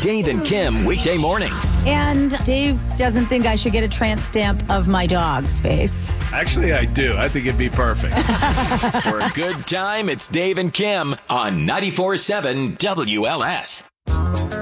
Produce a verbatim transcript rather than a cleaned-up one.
Dave and Kim weekday mornings. And Dave doesn't think I should get a tramp stamp of my dog's face. Actually, I do. I think it'd be perfect. For a good time, it's Dave and Kim on ninety-four point seven W L S.